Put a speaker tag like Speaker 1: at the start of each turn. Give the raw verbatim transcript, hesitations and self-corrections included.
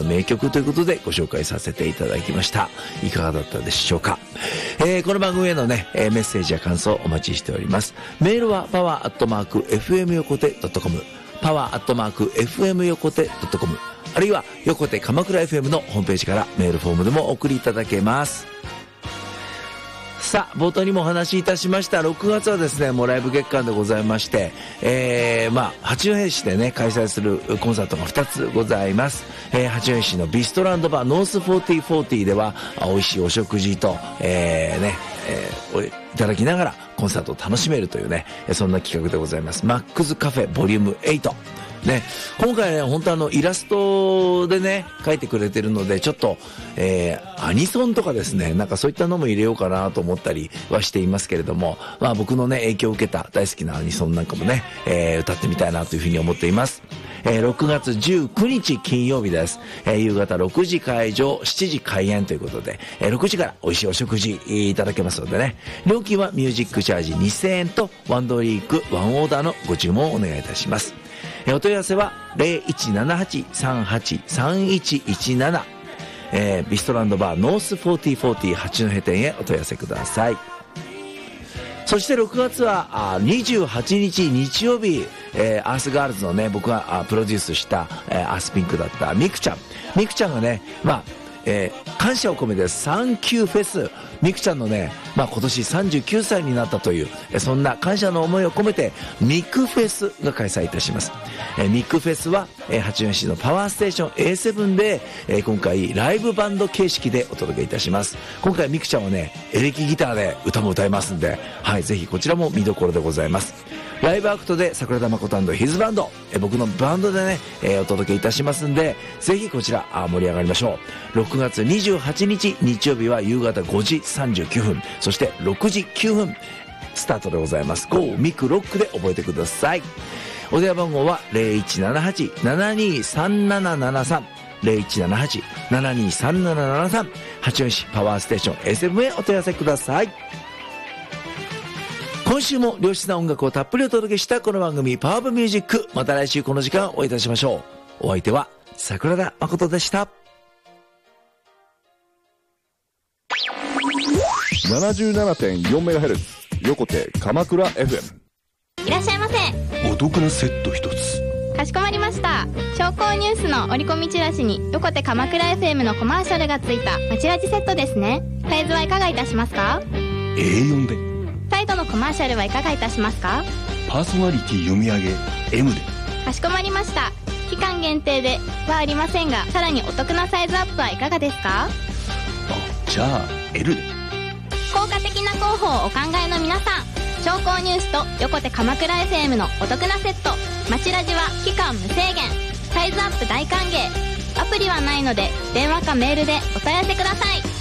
Speaker 1: の名曲ということでご紹介させていただきました。いかがだったでしょうか。えー、この番組へのね、えー、メッセージや感想お待ちしております。メールはパワーアットマーク エフエム 横手 .com、 パワーアットマーク エフエム 横手 .com、 あるいは横手鎌倉 エフエム のホームページからメールフォームでもお送りいただけます。さあ、冒頭にもお話しいたしましたろくがつはですね、もうライブ月間でございまして、えー、まあ八戸市でね開催するコンサートがふたつございます。えー、八戸市のビストランドバーノースフォーティーフォーティーでは美味しいお食事と、えー、ね、えー、いただきながらコンサートを楽しめるというね、そんな企画でございます。マックスカフェボリュームエイトね、今回ね、本当あの、イラストでね、描いてくれてるので、ちょっと、えー、アニソンとかですね、なんかそういったのも入れようかなと思ったりはしていますけれども、まあ僕のね、影響を受けた大好きなアニソンなんかもね、えー、歌ってみたいなというふうに思っています。えー、ろくがつじゅうくにち金曜日です。えー、夕方ろくじ会場、しちじ開演ということで、えー、ろくじから美味しいお食事いただけますのでね、料金はミュージックチャージにせんえんとワンドリンクワンオーダーのご注文をお願いいたします。お問い合わせは ゼロいちななはちさんはちさんいちいちなな、えー、ビストランドバーノースフォーティーフォーティー八戸店へお問い合わせください。そしてろくがつはにじゅうはちにち日曜日、えー、アースガールズのね、僕がプロデュースした、えー、アースピンクだったミクちゃんミクちゃんがね、まあえー、感謝を込めてサンキューフェス、ミクちゃんのね、まあ、今年さんじゅうきゅうさいになったという、えー、そんな感謝の思いを込めてミクフェスが開催いたします。えー、ミクフェスは、えー、八戸市のパワーステーション エーセブン で、えー、今回ライブバンド形式でお届けいたします。今回ミクちゃんはね、エレキギターで歌も歌いますんで、はい、ぜひこちらも見どころでございます。ライブアクトで桜田誠&ヒズバンド、え僕のバンドでね、えー、お届けいたしますんで、ぜひこちらあ盛り上がりましょう。ろくがつにじゅうはちにち日曜日は夕方ごじさんじゅうきゅうふん、そしてろくじきゅうふんスタートでございます。 ゴー ミクロックで覚えてください。お電話番号は ゼロいちななはちななにさんななななさん ゼロいちななはちななにさんななななさん、八戸市パワーステーション エーセブン へお問い合わせください。今週も良質な音楽をたっぷりお届けしたこの番組パワーオブミュージック、また来週この時間お会いいたしましょう。お相手は桜田誠でした。
Speaker 2: ななじゅうななてんよんメガヘルツ 横手鎌倉 エフエム。
Speaker 3: いらっしゃいませ。
Speaker 4: お得なセット一つ。
Speaker 3: かしこまりました。商工ニュースの折り込みチラシに横手鎌倉 エフエム のコマーシャルがついたまちラジセットですね。サイズはいかがいたしますか？
Speaker 4: エーよん で。
Speaker 3: サイドのコマーシャルはいかがいたしますか？
Speaker 4: パーソナリティ読み上げ エム で。
Speaker 3: かしこまりました。期間限定ではありませんが、さらにお得なサイズアップはいかがですか？
Speaker 4: あ、じゃあ エル で。
Speaker 3: 効果的な広報をお考えの皆さん、商工ニュースと横手鎌倉 エフエム のお得なセットまちラジは期間無制限、サイズアップ大歓迎。アプリはないので電話かメールでお問い合わせください。